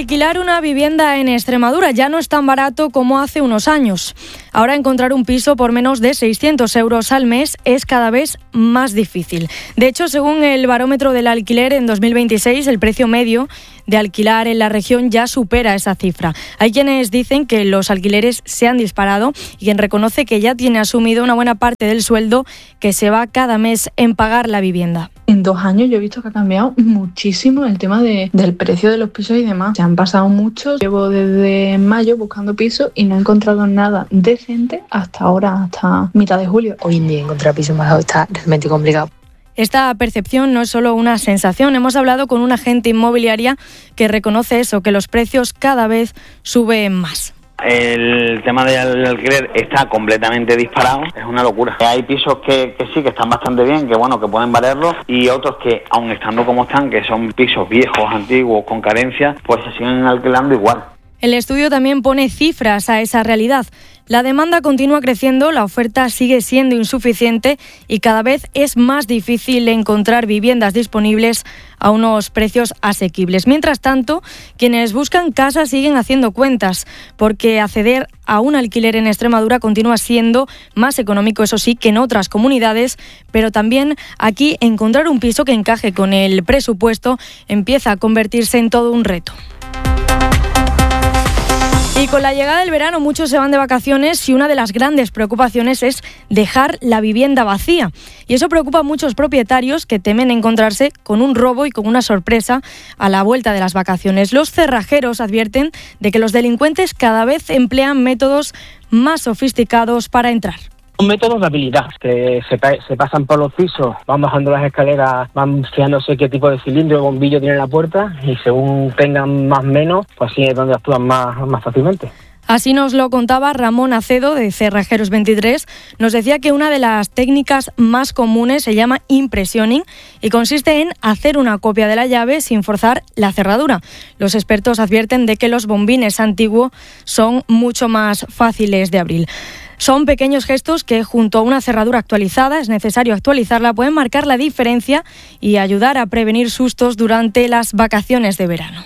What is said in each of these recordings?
Alquilar una vivienda en Extremadura ya no es tan barato como hace unos años. Ahora encontrar un piso por menos de 600 euros al mes es cada vez más difícil. De hecho, según el barómetro del alquiler, en 2026 el precio medio de alquilar en la región ya supera esa cifra. Hay quienes dicen que los alquileres se han disparado y quien reconoce que ya tiene asumido una buena parte del sueldo que se va cada mes en pagar la vivienda. En 2 años yo he visto que ha cambiado muchísimo el tema del precio de los pisos y demás. Se han pasado muchos. Llevo desde mayo buscando pisos y no he encontrado nada decente hasta ahora, hasta mitad de julio. Hoy en día encontrar pisos más baratos está realmente complicado. Esta percepción no es solo una sensación. Hemos hablado con una agente inmobiliaria que reconoce eso, que los precios cada vez suben más. El tema del alquiler está completamente disparado, es una locura. Hay pisos que sí, que están bastante bien, que bueno, que pueden valerlo, y otros que, aun estando como están, que son pisos viejos, antiguos, con carencias, pues se siguen alquilando igual. El estudio también pone cifras a esa realidad. La demanda continúa creciendo, la oferta sigue siendo insuficiente y cada vez es más difícil encontrar viviendas disponibles a unos precios asequibles. Mientras tanto, quienes buscan casa siguen haciendo cuentas, porque acceder a un alquiler en Extremadura continúa siendo más económico, eso sí, que en otras comunidades, pero también aquí encontrar un piso que encaje con el presupuesto empieza a convertirse en todo un reto. Y con la llegada del verano muchos se van de vacaciones y una de las grandes preocupaciones es dejar la vivienda vacía. Y eso preocupa a muchos propietarios que temen encontrarse con un robo y con una sorpresa a la vuelta de las vacaciones. Los cerrajeros advierten de que los delincuentes cada vez emplean métodos más sofisticados para entrar. Un método de habilidad, que se pasan por los pisos, van bajando las escaleras, van fijándose qué tipo de cilindro o bombillo tiene la puerta y según tengan más o menos, pues así es donde actúan más fácilmente. Así nos lo contaba Ramón Acedo de Cerrajeros 23. Nos decía que una de las técnicas más comunes se llama impressioning y consiste en hacer una copia de la llave sin forzar la cerradura. Los expertos advierten de que los bombines antiguos son mucho más fáciles de abrir. Son pequeños gestos que, junto a una cerradura actualizada, es necesario actualizarla, pueden marcar la diferencia y ayudar a prevenir sustos durante las vacaciones de verano.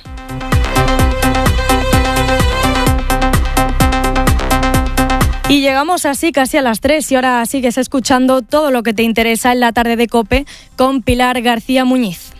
Y llegamos así casi a las 3 y ahora sigues escuchando todo lo que te interesa en la tarde de COPE con Pilar García Muñiz.